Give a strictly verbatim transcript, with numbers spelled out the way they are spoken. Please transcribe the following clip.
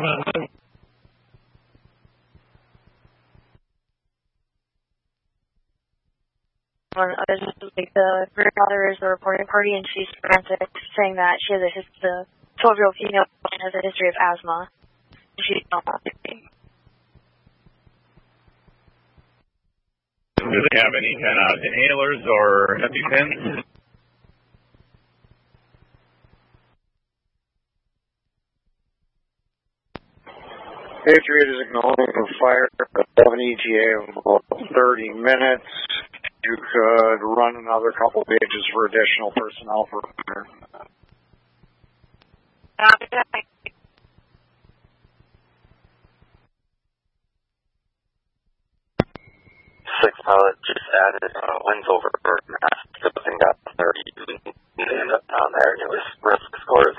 Affirmative. One other like the grandmother is the reporting party, and she's frantic, saying that she has a his the twelve-year-old female has a history of asthma. She's not happy. Do they have any kind of inhalers or EpiPens? Patriot is acknowledging for fire at eleven E T A in about thirty minutes. You could run another couple pages for additional personnel for fire. Six pilot just added uh, winds over